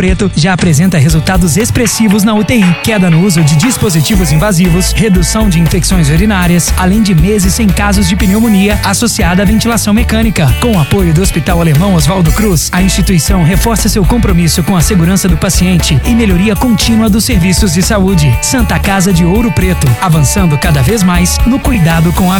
Preto já apresenta resultados expressivos na UTI, queda no uso de dispositivos invasivos, redução de infecções urinárias, além de meses sem casos de pneumonia associada à ventilação mecânica. Com o apoio do Hospital Alemão Oswaldo Cruz, a instituição reforça seu compromisso com a segurança do paciente e melhoria contínua dos serviços de saúde. Santa Casa de Ouro Preto, avançando cada vez mais no cuidado com a